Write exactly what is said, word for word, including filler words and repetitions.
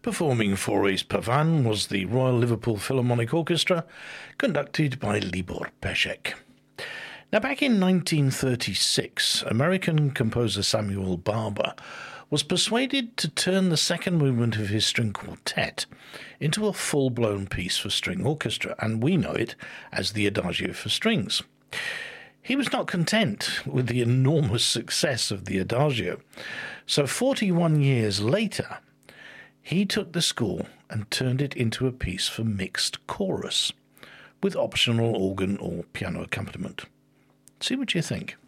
Performing Fauré's Pavan was the Royal Liverpool Philharmonic Orchestra, conducted by Libor Pesek. Now, back in nineteen thirty-six, American composer Samuel Barber was persuaded to turn the second movement of his string quartet into a full-blown piece for string orchestra, and we know it as the Adagio for Strings. He was not content with the enormous success of the Adagio, so forty-one years later, he took the score and turned it into a piece for mixed chorus, with optional organ or piano accompaniment. See what you think.